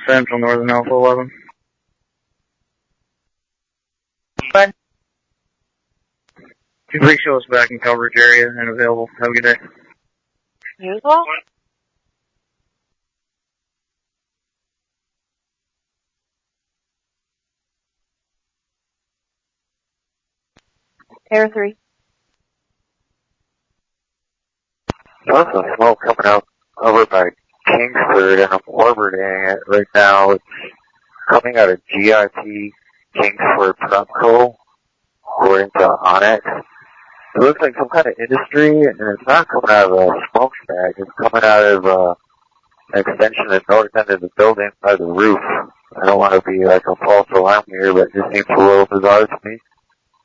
Central Northern Alpha 11. But Please show us back in coverage area and available. Have a good day. usual? Air 3. There's some smoke coming out over by Kingsford, and I'm orbiting it right now. It's coming out of GIP Kingsford Prepco, according to Onyx. It looks like some kind of industry, and it's not coming out of a smokestack. It's coming out of an extension of the north end of the building by the roof. I don't want to be like a false alarm here, but it just seems a little bizarre to me.